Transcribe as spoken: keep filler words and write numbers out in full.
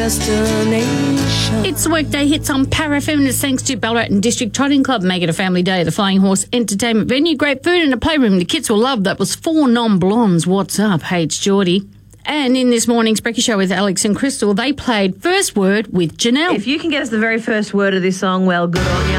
destination. It's Workday Hits on Para Feminist thanks to Ballarat and District Trotting Club. Make it a family day at the Flying Horse Entertainment Venue. Great food and a playroom the kids will love. That was Four Non-Blondes. What's up? Hey, it's Geordie. And in this morning's Brekkie Show with Alex and Crystal, they played First Word with Janelle. If you can get us the very first word of this song, well, good on you.